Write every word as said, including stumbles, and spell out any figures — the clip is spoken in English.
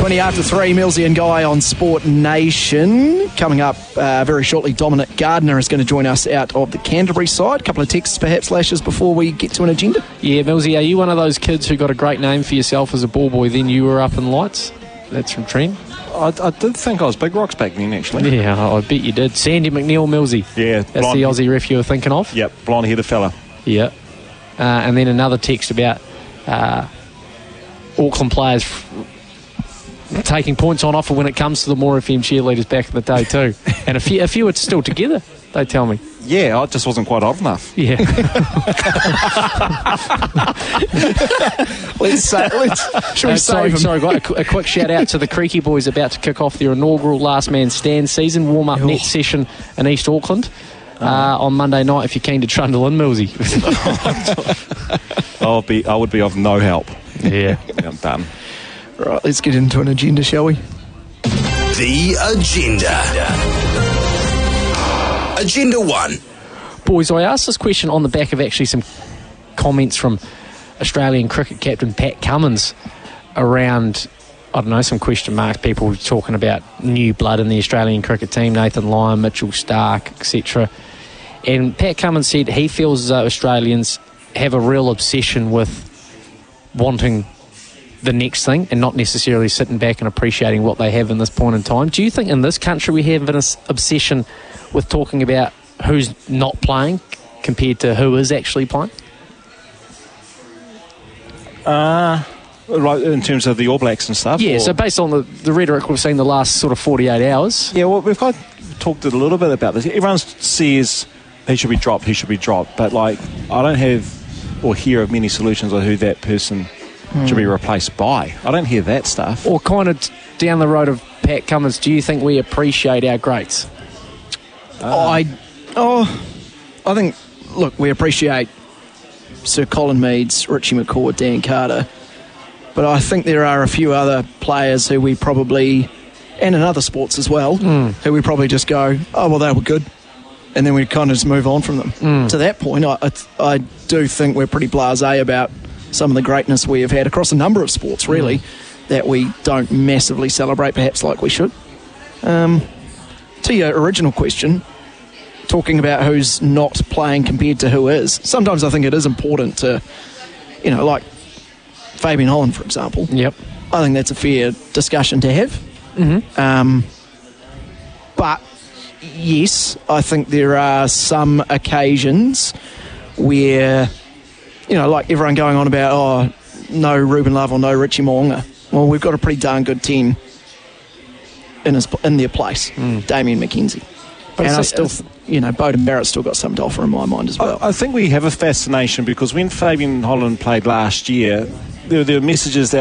twenty after three, Millsy and Guy on Sport Nation. Coming up uh, very shortly, Dominic Gardner is going to join us out of the Canterbury side. A couple of texts, perhaps, Lashes, before we get to an agenda. Yeah, Millsy, are you one of those kids who got a great name for yourself as a ball boy, then you were up in lights? That's from Trent. I, I did think I was Big Rocks back then, actually. Yeah, I bet you did. Sandy McNeil, Millsy. Yeah. That's the Aussie ref you were thinking of? Yep, blonde-headed fella. Yeah. Uh, and then another text about uh, Auckland players f- taking points on offer when it comes to the More F M cheerleaders back in the day too. And a few, a few are still together, they tell me. Yeah, I just wasn't quite old enough. Yeah. let's say, let's, should we uh, save sorry, him? sorry, got a, a quick shout out to the Creaky boys about to kick off their inaugural Last Man Stand season, warm-up Oh. net session in East Auckland. Uh, on Monday night, if you're keen to trundle in, Millsy. I'll be, I would be of no help. Yeah. I'm done. Right, let's get into an agenda, shall we? The Agenda. Agenda one. Boys, I asked this question on the back of actually some comments from Australian cricket captain Pat Cummins around, I don't know, some question marks, people talking about new blood in the Australian cricket team, Nathan Lyon, Mitchell Starc, et cetera. And Pat Cummins said he feels as though Australians have a real obsession with wanting the next thing and not necessarily sitting back and appreciating what they have in this point in time. Do you think in this country we have an obsession with talking about who's not playing compared to who is actually playing? Uh, right, in terms of the All Blacks and stuff? Yeah, or? so based on the, the rhetoric we've seen the last sort of forty-eight hours. Yeah, well, we've kind of talked a little bit about this. Everyone says he should be dropped, he should be dropped. But, like, I don't have or hear of many solutions on who that person mm. should be replaced by. I don't hear that stuff. Or kind of down the road of Pat Cummins, do you think we appreciate our greats? Uh, I, oh, I think, look, we appreciate Sir Colin Meads, Richie McCaw, Dan Carter. But I think there are a few other players who we probably, and in other sports as well, mm. who we probably just go, oh, well, they were good. And then we kind of just move on from them. Mm. To that point, I, I, I do think we're pretty blasé about some of the greatness we have had across a number of sports, really, mm. that we don't massively celebrate perhaps like we should. Um, to your original question, talking about who's not playing compared to who is, sometimes I think it is important to, you know, like Fabian Holland, for example. Yep. I think that's a fair discussion to have. Mm-hmm. Um, but, yes, I think there are some occasions where, you know, like everyone going on about, oh, no Ruben Love or no Richie Mo'unga. Well, we've got a pretty darn good team in his, in their place, mm. Damien McKenzie. But and I still, you know, Beauden Barrett's still got something to offer in my mind as well. I, I think we have a fascination because when Fabian Holland played last year, there, there were messages that